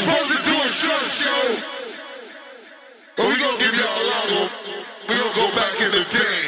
supposed to do a short show, but we gonna give y'all a long one. We gonna go back in the day.